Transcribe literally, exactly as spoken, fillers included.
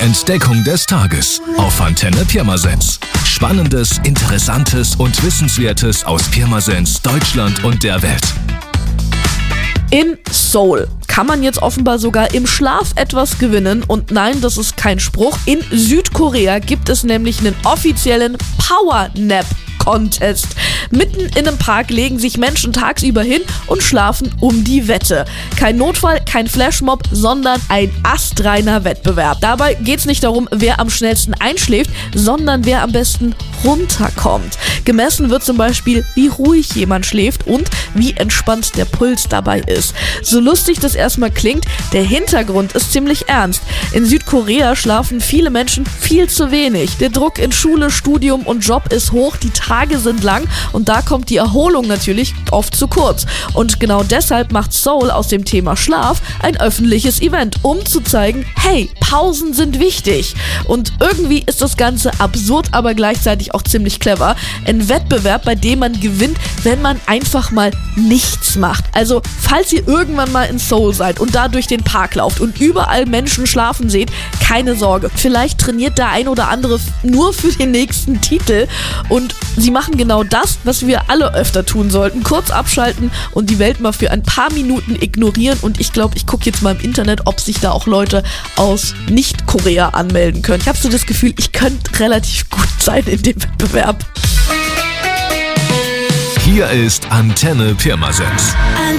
Entdeckung des Tages auf Antenne Pirmasens. Spannendes, Interessantes und Wissenswertes aus Pirmasens, Deutschland und der Welt. In Seoul kann man jetzt offenbar sogar im Schlaf etwas gewinnen. Und nein, das ist kein Spruch. In Südkorea gibt es nämlich einen offiziellen Power-Nap-Contest. Mitten in einem Park legen sich Menschen tagsüber hin und schlafen um die Wette. Kein Notfall, kein Flashmob, sondern ein astreiner Wettbewerb. Dabei geht es nicht darum, wer am schnellsten einschläft, sondern wer am besten runterkommt. Gemessen wird zum Beispiel, wie ruhig jemand schläft und wie entspannt der Puls dabei ist. So lustig das erstmal klingt, der Hintergrund ist ziemlich ernst. In Südkorea schlafen viele Menschen viel zu wenig. Der Druck in Schule, Studium und Job ist hoch, die Tage sind lang und da kommt die Erholung natürlich oft zu kurz. Und genau deshalb macht Seoul aus dem Thema Schlaf ein öffentliches Event, um zu zeigen, hey, Pausen sind wichtig. Und irgendwie ist das Ganze absurd, aber gleichzeitig auch ziemlich clever. Ein Wettbewerb, bei dem man gewinnt, wenn man einfach mal nichts macht. Also, falls ihr irgendwann mal in Seoul seid und da durch den Park lauft und überall Menschen schlafen seht, keine Sorge. Vielleicht trainiert der ein oder andere nur für den nächsten Titel und sie machen genau das, was wir alle öfter tun sollten. Kurz abschalten und die Welt mal für ein paar Minuten ignorieren und ich glaube, ich gucke jetzt mal im Internet, ob sich da auch Leute aus Nicht-Korea anmelden können. Ich habe so das Gefühl, ich könnte relativ gut sein in dem Wettbewerb. Hier ist Antenne Pirmasens. Antenne.